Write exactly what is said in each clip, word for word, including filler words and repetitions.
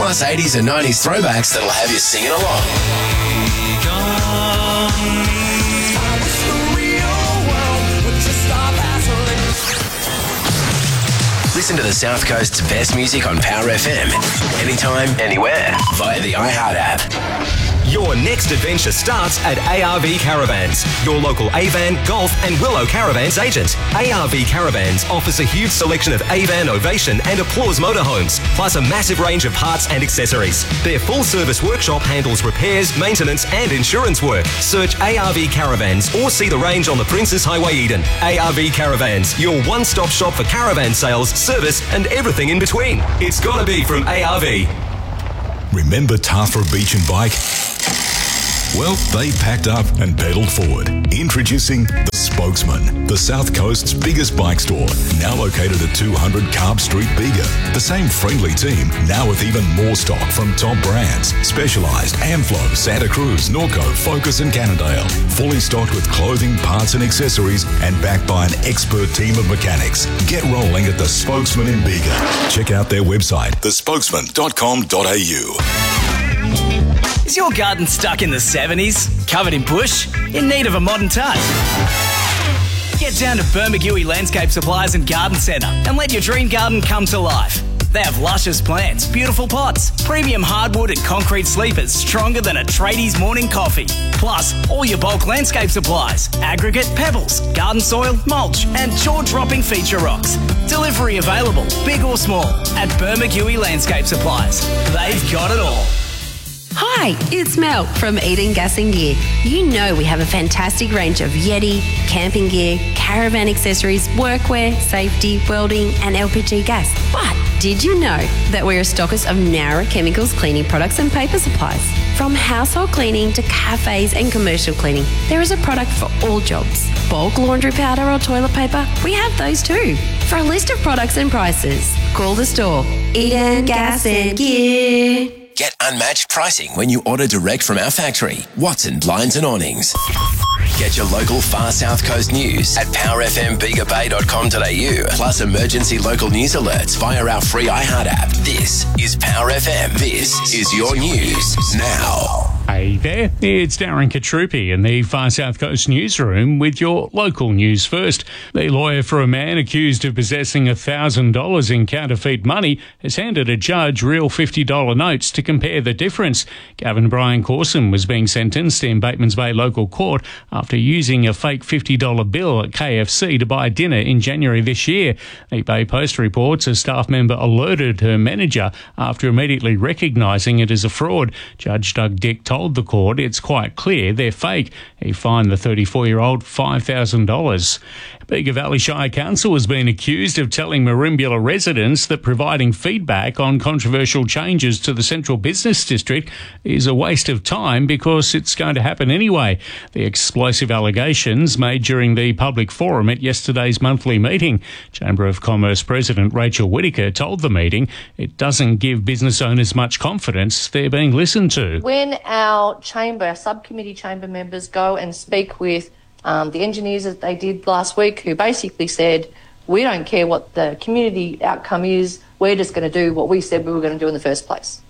plus eighties and nineties throwbacks that'll have you singing along. Listen to the South Coast's best music on Power F M. Anytime, anywhere, via the iHeart app. Your next adventure starts at A R V Caravans, your local Avan, Golf and Willow Caravans agent. A R V Caravans offers a huge selection of Avan, Ovation and Applause motorhomes, plus a massive range of parts and accessories. Their full-service workshop handles repairs, maintenance and insurance work. Search A R V Caravans or see the range on the Princes Highway, Eden. A R V Caravans, your one-stop shop for caravan sales, service and everything in between. It's gotta be from A R V. Remember Tathra Beach and Bike? Well, they packed up and pedalled forward. Introducing The Spokesman, the South Coast's biggest bike store, now located at two hundred Carb Street, Bega. The same friendly team, now with even more stock from top brands. Specialised Amflo, Santa Cruz, Norco, Focus and Cannondale. Fully stocked with clothing, parts and accessories, and backed by an expert team of mechanics. Get rolling at The Spokesman in Bega. Check out their website, the spokesman dot com dot a u. Is your garden stuck in the seventies? Covered in bush? In need of a modern touch? Get down to Bermagui Landscape Supplies and Garden Centre and let your dream garden come to life. They have luscious plants, beautiful pots, premium hardwood and concrete sleepers stronger than a tradie's morning coffee. Plus, all your bulk landscape supplies, aggregate, pebbles, garden soil, mulch and jaw-dropping feature rocks. Delivery available, big or small, at Bermagui Landscape Supplies. They've got it all. Hi, it's Mel from Eden Gas and Gear. You know we have a fantastic range of Yeti, camping gear, caravan accessories, workwear, safety, welding and L P G gas. But did you know that we're a stockist of Nowra Chemicals cleaning products and paper supplies? From household cleaning to cafes and commercial cleaning, there is a product for all jobs. Bulk laundry powder or toilet paper, we have those too. For a list of products and prices, call the store. Eden Gas and Gear. Get unmatched pricing when you order direct from our factory, Watson Blinds and Awnings. Get your local Far South Coast news at power f m bega bay dot com dot a u, plus emergency local news alerts via our free iHeart app. This is Power F M. This is your news now. Hey there, it's Darren Katrupi in the Far South Coast newsroom with your local news first. The lawyer for a man accused of possessing one thousand dollars in counterfeit money has handed a judge real fifty dollar notes to compare the difference. Gavin Brian Corson was being sentenced in Batemans Bay Local Court after using a fake fifty dollar bill at K F C to buy dinner in January this year. The Bay Post reports a staff member alerted her manager after immediately recognising it as a fraud. Judge Doug Dick told the court it's quite clear they're fake. He fined the thirty-four-year-old five thousand dollars. Bega Valley Shire Council has been accused of telling Merimbula residents that providing feedback on controversial changes to the Central Business District is a waste of time because it's going to happen anyway. The explosive allegations made during the public forum at yesterday's monthly meeting. Chamber of Commerce President Rachel Whittaker told the meeting it doesn't give business owners much confidence they're being listened to. When our chamber, our subcommittee chamber members go and speak with um, the engineers that they did last week, who basically said, we don't care what the community outcome is, we're just going to do what we said we were going to do in the first place.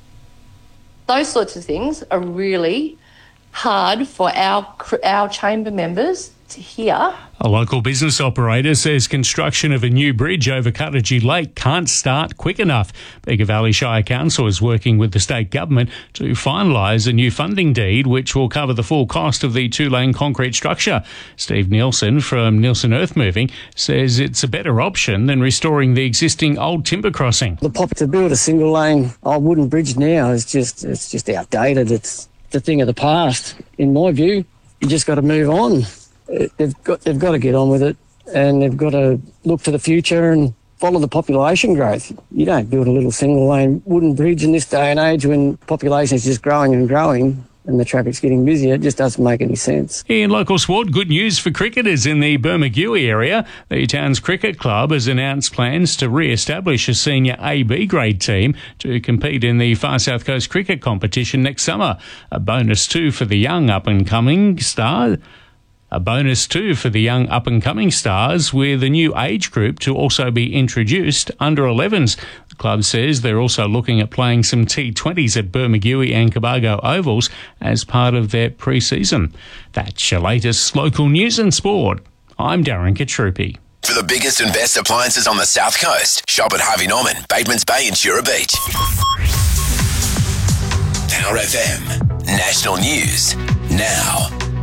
Those sorts of things are really hard for our our chamber members to hear. A local business operator says construction of a new bridge over Cuttagee Lake can't start quick enough. Bega Valley Shire Council is working with the state government to finalise a new funding deed which will cover the full cost of the two-lane concrete structure. Steve Nielsen from Nielsen Earthmoving says it's a better option than restoring the existing old timber crossing. The pop to build a single-lane old wooden bridge now is just it's just outdated. It's the thing of the past. In my view, you just got to move on. They've got they've got to get on with it, and they've got to look to the future and follow the population growth. You don't build a little single lane wooden bridge in this day and age when population is just growing and growing and the traffic's getting busier. It just doesn't make any sense. In local sport, good news for cricketers in the Bermagui area. The town's cricket club has announced plans to re-establish a senior A B grade team to compete in the Far South Coast cricket competition next summer. A bonus too for the young up-and-coming star. A bonus too for the young up-and-coming stars with a new age group to also be introduced, under elevens. The club says they're also looking at playing some T twenties at Bermagui and Cobargo Ovals as part of their pre-season. That's your latest local news and sport. I'm Darren Katrupi. For the biggest and best appliances on the South Coast, shop at Harvey Norman, Batemans Bay and Shura Beach. Power F M, national news, now.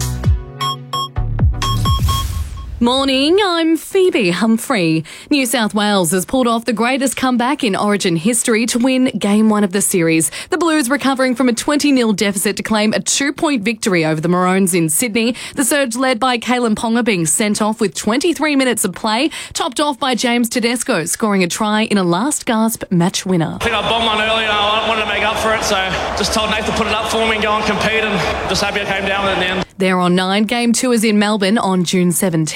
Morning, I'm Phoebe Humphrey. New South Wales has pulled off the greatest comeback in Origin history to win Game one of the series. The Blues recovering from a twenty nil deficit to claim a two-point victory over the Maroons in Sydney. The surge led by Kalen Ponga being sent off with twenty-three minutes of play, topped off by James Tedesco scoring a try in a last-gasp match winner. I think I bombed one earlier and I wanted to make up for it, so just told Nathan to put it up for me and go and compete, and just happy I came down with it in the end. They're on nine. Game two is in Melbourne on June seventeenth.